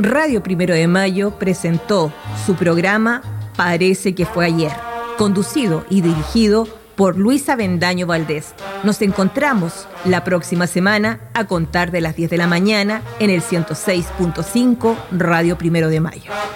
Radio Primero de Mayo presentó su programa Parece que fue ayer, conducido y dirigido por Luisa Bendaño Valdés. Nos encontramos la próxima semana a contar de las 10 de la mañana en el 106.5 Radio Primero de Mayo.